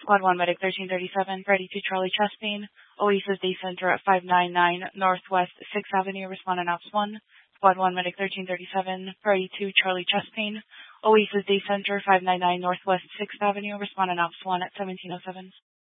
Squad 1 Medic 1337, ready to Charlie chest pain. Oasis Day Center at 599 Northwest 6th Avenue, respond on Ops 1. Squad 1 Medic 1337, ready to Charlie chest pain. Oasis Day Center 599 Northwest 6th Avenue, respond on Ops 1 at 1707.